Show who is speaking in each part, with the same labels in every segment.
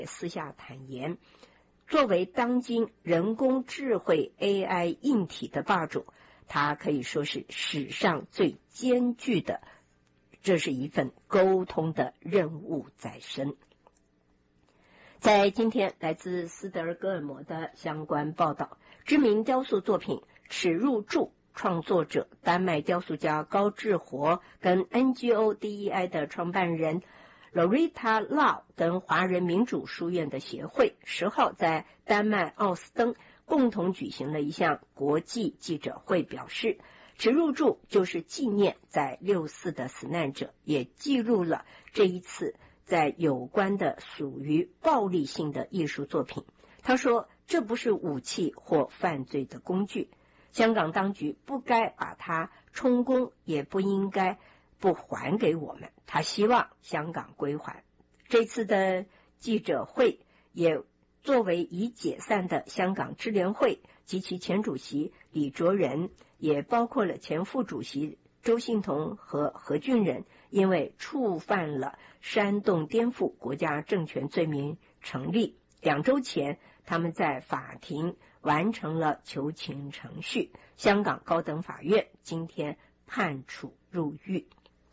Speaker 1: 私下坦言，作为当今人工智慧 AI 硬体的霸主，他可以说是史上最艰巨的，这是一份沟通的任务在身。在今天，来自斯德哥尔摩的相关报道，知名雕塑作品《耻辱柱》创作者丹麦雕塑家高志活跟 NGO DEI 的创办人 Loretta Lau 跟华人民主书院的协会10号在丹麦奥斯登共同举行了一项国际记者会，表示耻辱柱就是纪念在6·4的死难者，也记录了这一次在有关的属于暴力性的艺术作品。他说，这不是武器或犯罪的工具，香港当局不该把它充公，也不应该不还给我们。他希望香港归还。这次的记者会也作为已解散的香港支联会及其前主席李卓人，也包括了前副主席周信彤和何俊仁，因为触犯了煽动颠覆国家政权罪名成立。2周前，他们在法庭完成了求情程序，香港高等法院今天判处入狱。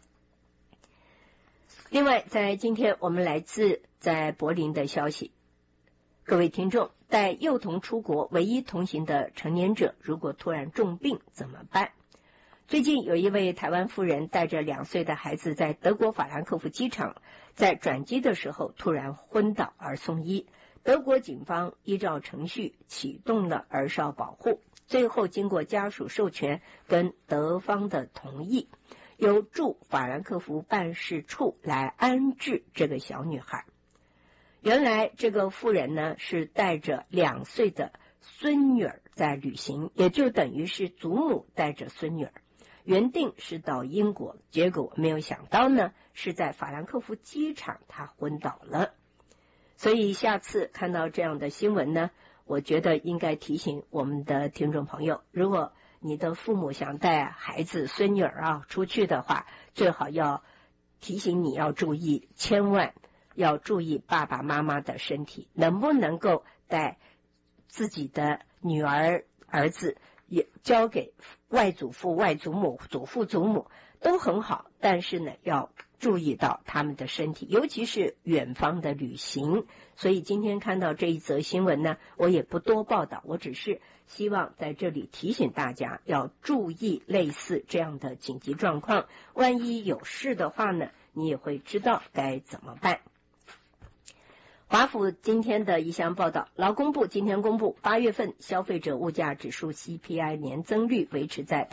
Speaker 1: 另外，在今天我们来自在柏林的消息，各位听众，带幼童出国唯一同行的成年者如果突然重病怎么办？最近有一位台湾妇人带着2岁的孩子在德国法兰克福机场，在转机的时候突然昏倒而送医。德国警方依照程序启动了儿少保护，最后经过家属授权跟德方的同意，由驻法兰克福办事处来安置这个小女孩。原来这个妇人呢是带着2岁的孙女儿在旅行，也就等于是祖母带着孙女儿，原定是到英国，结果没有想到呢是在法兰克福机场她昏倒了。所以下次看到这样的新闻呢，我觉得应该提醒我们的听众朋友，如果你的父母想带孩子孙女儿出去的话，最好要提醒你要注意，千万要注意爸爸妈妈的身体，能不能够带自己的女儿儿子也交给外祖父外祖母祖父祖母都很好，但是呢要注意到他们的身体，尤其是远方的旅行。所以今天看到这一则新闻呢，我也不多报道，我只是希望在这里提醒大家要注意类似这样的紧急状况，万一有事的话呢，你也会知道该怎么办。华府今天的一项报道，劳工部今天公布8月份消费者物价指数 CPI 年增率维持在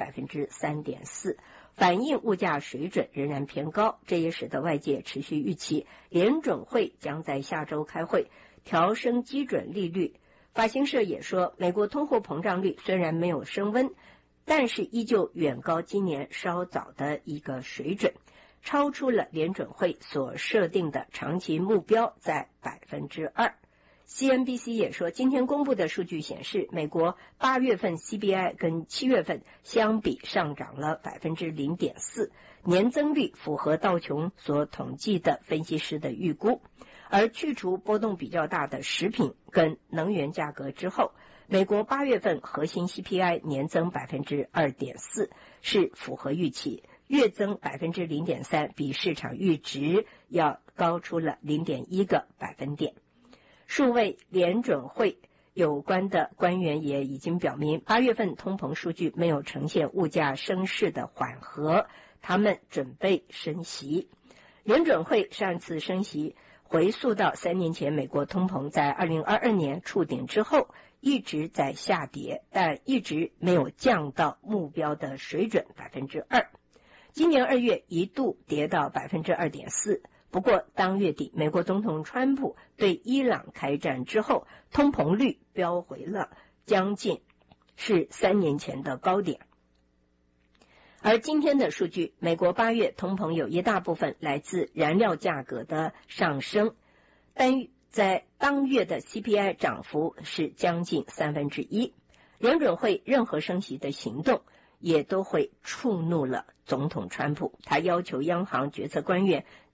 Speaker 1: 3.4%， 反映物价水准仍然偏高，这也使得外界持续预期联准会将在下周开会调升基准利率。法新社也说，美国通货膨胀率虽然没有升温，但是依旧远高今年稍早的一个水准，超出了联准会所设定的长期目标在 2%。CNBC 也说，今天公布的数据显示，美国8月份 CPI 跟7月份相比上涨了 0.4%， 年增率符合道琼所统计的分析师的预估。而去除波动比较大的食品跟能源价格之后，美国8月份核心 CPI 年增 2.4%， 是符合预期，月增 0.3%， 比市场预值要高出了 0.1个百分点。数位联准会有关的官员也已经表明，8月份通膨数据没有呈现物价升势的缓和，他们准备升息。联准会上次升息回溯到3年前，美国通膨在2022年触顶之后一直在下跌，但一直没有降到目标的水准 2%。 今年2月一度跌到 2.4%，不过当月底美国总统川普对伊朗开战之后，通膨率飙回了将近是3年前的高点。而今天的数据，美国8月通膨有一大部分来自燃料价格的上升，但在当月的 CPI 涨幅是将近1/3。联准会任何升息的行动也都会触怒了总统川普，他要求央行决策官员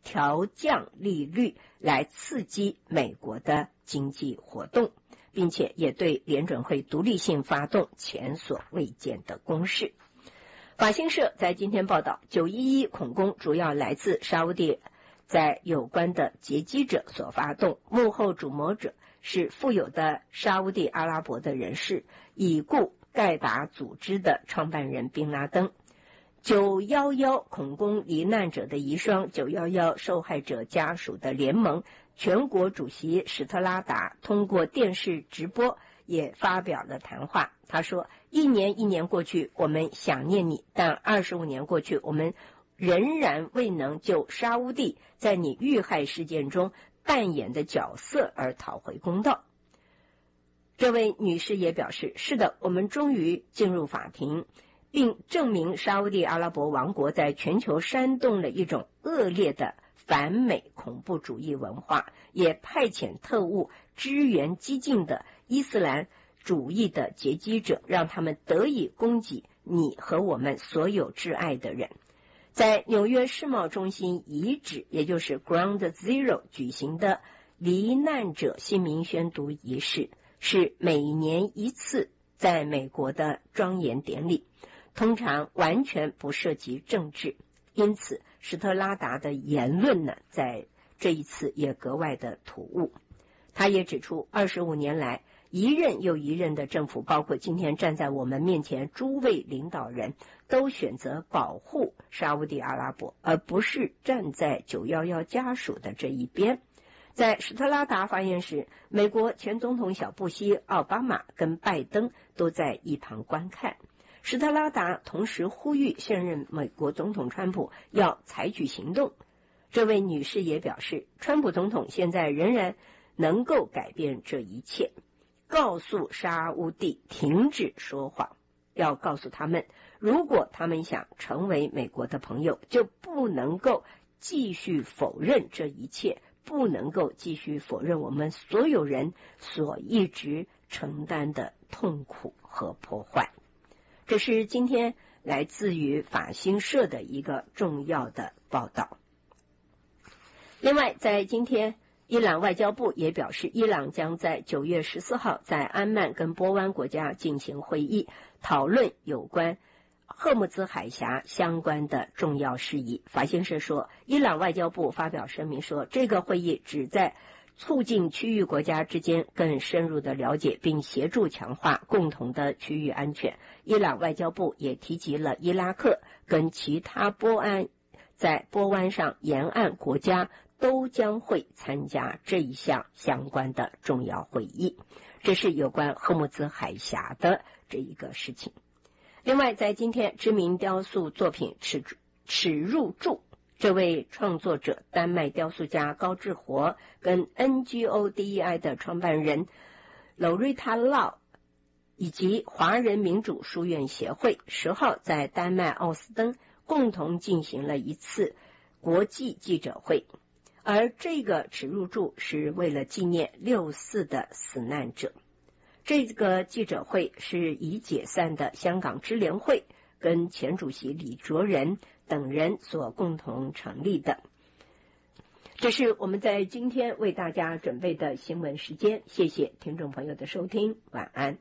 Speaker 1: 调降利率来刺激美国的经济活动，并且也对联准会独立性发动前所未见的攻势。法新社在今天报道，911恐攻主要来自沙烏地在有关的劫机者所发动，幕后主谋者是富有的沙烏地阿拉伯的人士，已故盖达组织的创办人宾拉登。911恐攻罹难者的遗孀911受害者家属的联盟全国主席史特拉达通过电视直播也发表了谈话。他说，1年1年过去，我们想念你，但25年过去，我们仍然未能就沙烏地在你遇害事件中扮演的角色而讨回公道。这位女士也表示，是的，我们终于进入法庭，并证明沙烏地阿拉伯王国在全球煽动了一种恶劣的反美恐怖主义文化，也派遣特务支援激进的伊斯兰主义的劫机者，让他们得以攻击你和我们所有挚爱的人。在纽约世贸中心遗址，也就是 Ground Zero 举行的罹难者姓名宣读仪式，是每年一次在美国的庄严典礼，通常完全不涉及政治，因此史特拉达的言论呢，在这一次也格外的突兀。他也指出，25年来一任又一任的政府，包括今天站在我们面前诸位领导人，都选择保护沙烏地阿拉伯，而不是站在911家属的这一边。在史特拉达发言时，美国前总统小布希、奥巴马跟拜登都在一旁观看。史特拉达同时呼吁现任美国总统川普要采取行动。这位女士也表示，川普总统现在仍然能够改变这一切，告诉沙烏地停止说谎，要告诉他们，如果他们想成为美国的朋友，就不能够继续否认这一切，不能够继续否认我们所有人所一直承担的痛苦和破坏。这是今天来自于法新社的一个重要的报道。另外，在今天伊朗外交部也表示，伊朗将在9月14号在安曼跟波湾国家进行会议，讨论有关赫木兹海峡相关的重要事宜。法新社说，伊朗外交部发表声明说，这个会议旨在促进区域国家之间更深入的了解，并协助强化共同的区域安全。伊朗外交部也提及了伊拉克跟其他在波湾上沿岸国家都将会参加这一项相关的重要会议。这是有关赫木兹海峡的这一个事情。另外，在今天，知名雕塑作品耻入柱这位创作者丹麦雕塑家高志活跟 NGO DEI 的创办人 Loretta Lau 以及华人民主书院协会10号在丹麦奥斯登共同进行了一次国际记者会，而这个耻入柱是为了纪念6·4的死难者。这个记者会是已解散的香港支联会跟前主席李卓人等人所共同成立的。这是我们在今天为大家准备的新闻时间，谢谢听众朋友的收听，晚安。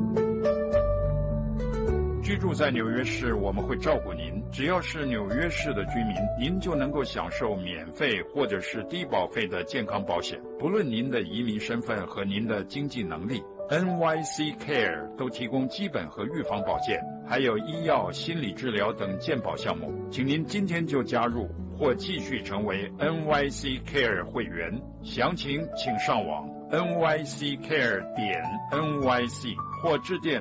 Speaker 2: 居住在纽约市，我们会照顾您。只要是纽约市的居民，您就能够享受免费或者是低保费的健康保险，不论您的移民身份和您的经济能力。NYC Care 都提供基本和预防保健，还有医药、心理治疗等健保项目。请您今天就加入或继续成为 NYC Care 会员，详情请上网 nyccare.nyc 或致电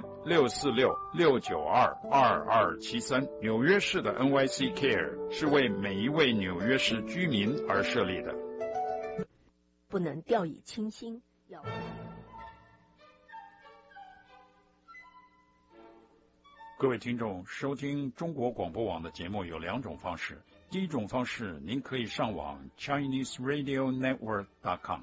Speaker 2: 646-692-2273。纽约市的 NYC Care 是为每一位纽约市居民而设立的。
Speaker 1: 不能掉以轻心，
Speaker 2: 各位听众，收听中国广播网的节目有2种方式。第一种方式，您可以上网 ChineseRadioNetwork.com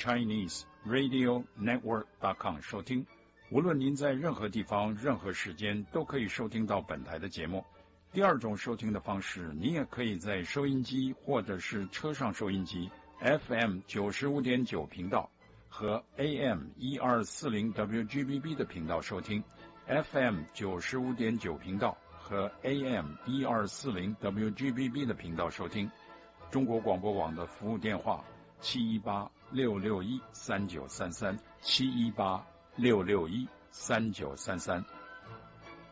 Speaker 2: ChineseRadioNetwork.com 收听。无论您在任何地方、任何时间，都可以收听到本台的节目。 第二种收听的方式，你也可以在收音机或者是车上收音机 FM 95.9频道和 AM 1240 WGBB 的频道收听， FM 95.9频道和 AM 1240 WGBB 的频道收听。中国广播网的服务电话718-661-3933 718-661-3933。